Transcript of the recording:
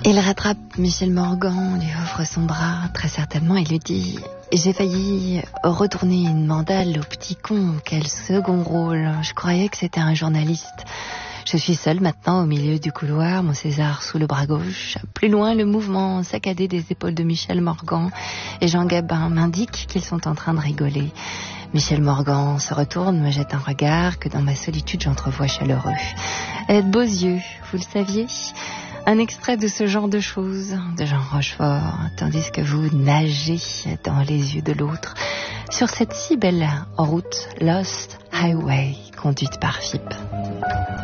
Il rattrape Michel Morgan, lui offre son bras, très certainement, et lui dit « J'ai failli retourner une mandale au petit con, quel second rôle. Je croyais que c'était un journaliste. Je suis seule maintenant au milieu du couloir, mon César sous le bras gauche. Plus loin, le mouvement saccadé des épaules de Michel Morgan et Jean Gabin m'indiquent qu'ils sont en train de rigoler. Michel Morgan se retourne, me jette un regard que dans ma solitude j'entrevois chaleureux. Elle a de beaux yeux, vous le saviez ? Un extrait de ce genre de choses, de Jean Rochefort, tandis que vous nagez dans les yeux de l'autre, sur cette si belle route Lost Highway, conduite par Philippe.